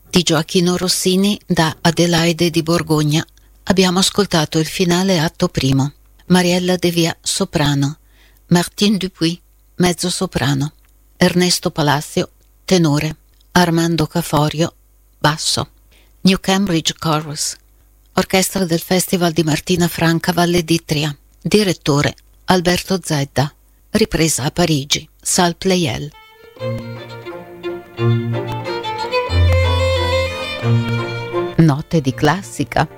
Di Gioachino Rossini da Adelaide di Borgogna abbiamo ascoltato il finale atto primo. Mariella De Via, soprano. Martine Dupuis, mezzo soprano. Ernesto Palacio, tenore. Armando Caforio, basso. New Cambridge Chorus, orchestra del Festival di Martina Franca Valle d'Itria. Direttore Alberto Zedda. Ripresa a Parigi, Salle Pleyel. Note di classica.